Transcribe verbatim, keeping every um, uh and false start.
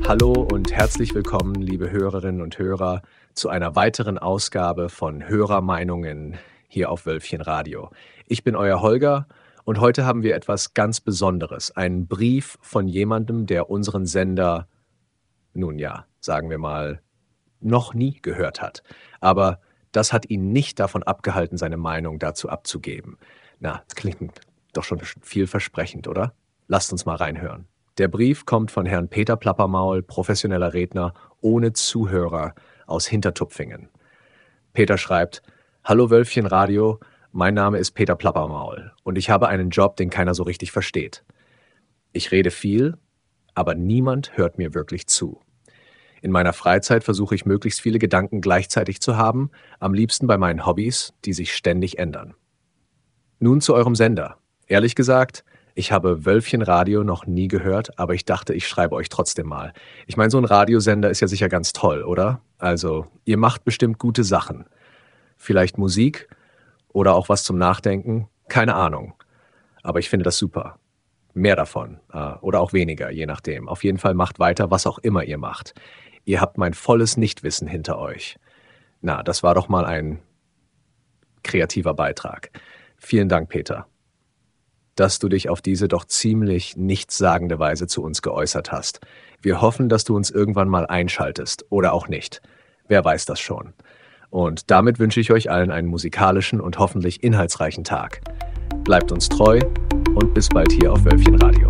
Hallo und herzlich willkommen, liebe Hörerinnen und Hörer, zu einer weiteren Ausgabe von Hörermeinungen hier auf Wölfchen Radio. Ich bin euer Holger und heute haben wir etwas ganz Besonderes. Einen Brief von jemandem, der unseren Sender, nun ja, sagen wir mal, noch nie gehört hat. Aber das hat ihn nicht davon abgehalten, seine Meinung dazu abzugeben. Na, das klingt doch schon vielversprechend, oder? Lasst uns mal reinhören. Der Brief kommt von Herrn Peter Plappermaul, professioneller Redner, ohne Zuhörer aus Hintertupfingen. Peter schreibt: Hallo Wölfchen Radio, mein Name ist Peter Plappermaul und ich habe einen Job, den keiner so richtig versteht. Ich rede viel, aber niemand hört mir wirklich zu. In meiner Freizeit versuche ich möglichst viele Gedanken gleichzeitig zu haben, am liebsten bei meinen Hobbys, die sich ständig ändern. Nun zu eurem Sender. Ehrlich gesagt, ich habe Wölfchen Radio noch nie gehört, aber ich dachte, ich schreibe euch trotzdem mal. Ich meine, so ein Radiosender ist ja sicher ganz toll, oder? Also, ihr macht bestimmt gute Sachen. Vielleicht Musik oder auch was zum Nachdenken, keine Ahnung. Aber ich finde das super. Mehr davon äh, oder auch weniger, je nachdem. Auf jeden Fall macht weiter, was auch immer ihr macht. Ihr habt mein volles Nichtwissen hinter euch. Na, das war doch mal ein kreativer Beitrag. Vielen Dank, Peter, dass du dich auf diese doch ziemlich nichtssagende Weise zu uns geäußert hast. Wir hoffen, dass du uns irgendwann mal einschaltest oder auch nicht. Wer weiß das schon. Und damit wünsche ich euch allen einen musikalischen und hoffentlich inhaltsreichen Tag. Bleibt uns treu und bis bald hier auf Wölfchen Radio.